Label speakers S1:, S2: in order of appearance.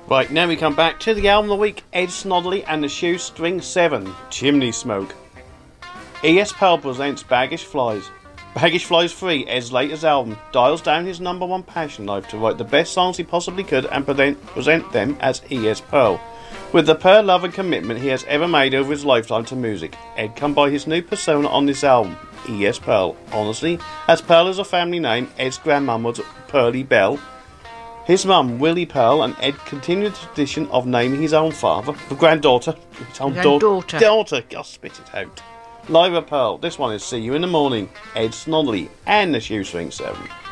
S1: Right, now we come back to the album of the week, Ed Snodley and the Shoestring 7, Chimney Smoke. E.S. Pearl presents Baggish Flies. Baggish Flies 3, Ed's latest album, dials down his number one passion life to write the best songs he possibly could and present them as E.S. Pearl. With the Pearl love and commitment he has ever made over his lifetime to music, Ed come by his new persona on this album, E.S. Pearl. Honestly, as Pearl is a family name, Ed's grandmum was Pearlie Bell. His mum, Willie Pearl, and Ed continued the tradition of naming his own father, the granddaughter, his own daughter, God, spit it out. Lyra Pearl. This one is See You in the Morning, Ed Snodley, and the Shoestring 7.